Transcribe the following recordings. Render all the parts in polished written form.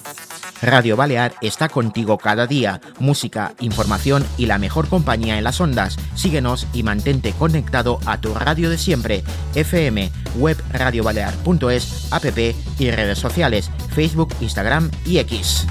Radio Balear está contigo cada día. Música, información y la mejor compañía en las ondas. Síguenos y mantente conectado a tu radio de siempre. FM, web radiobalear.es, app y redes sociales, Facebook, Instagram i X.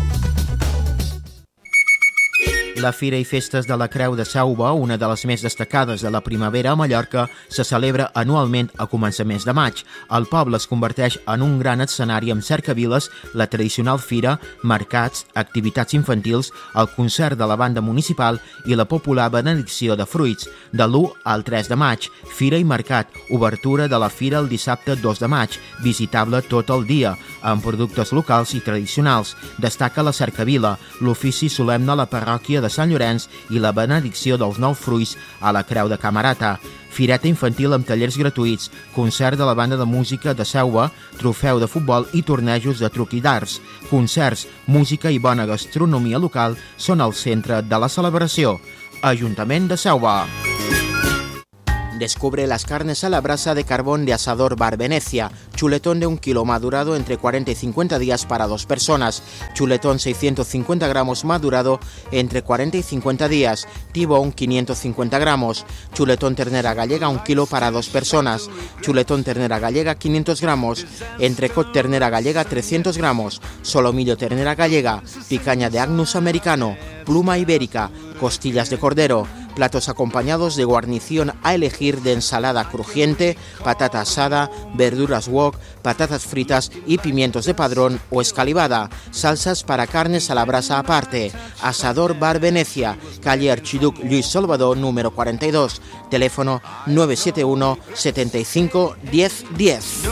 La Fira i Festes de la Creu de Selva, una de les més destacades de la primavera a Mallorca, se celebra anualment a començaments de maig. El poble es converteix en un gran escenari amb cercaviles, la tradicional fira, mercats, activitats infantils, el concert de la banda municipal i la popular benedicció de fruits. De l'1 al 3 de maig, fira i mercat, obertura de la fira el dissabte 2 de maig, visitable tot el dia, amb productes locals i tradicionals. Destaca la cercavila, l'ofici solemne a la parròquia de Sant Llorenç i la benedicció dels 9 fruits a la Creu de Camerata. Fireta infantil amb tallers gratuïts, concert de la banda de música de Selva, trofeu de futbol i tornejos de truc i darts. Concerts, música i bona gastronomia local són al centre de la celebració. Ajuntament de Selva. Descubre las carnes a la brasa de carbón de Asador Bar Venecia. Chuletón de 1 kilo madurado entre 40 y 50 días para 2 personas. Chuletón 650 gramos madurado entre 40 y 50 días. Tibón 550 gramos. Chuletón ternera gallega 1 kilo para 2 personas. Chuletón ternera gallega 500 gramos. Entrecot ternera gallega 300 gramos. Solomillo ternera gallega. Picaña de Agnus americano. Pluma ibérica. Costillas de cordero. Platos acompañados de guarnición a elegir de ensalada crujiente, patata asada, verduras wok, patatas fritas y pimientos de padrón o escalivada. Salsas para carnes a la brasa aparte. Asador Bar Venecia, calle Archiduc Lluís Salvador, número 42. Teléfono 971 75 10 10.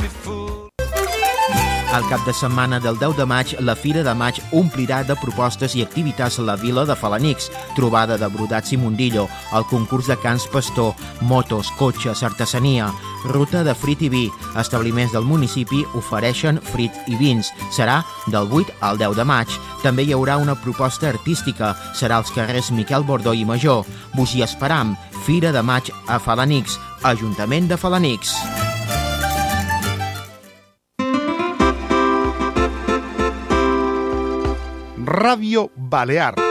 Al cap de setmana del 10 de maig, la Fira de Maig omplirà de propostes i activitats la vila de Falanix, trobada de brodats i mundillo, el concurs de cants pastor, motos, cotxes, artesania, ruta de frit i vi. Establiments del municipi ofereixen frit i vins. Serà del 8 al 10 de maig. També hi haurà una proposta artística. Serà als carrers Miquel Bordó i Major. Vos hi esperam. Fira de Maig a Falanix. Ajuntament de Falanix. Radio Balear.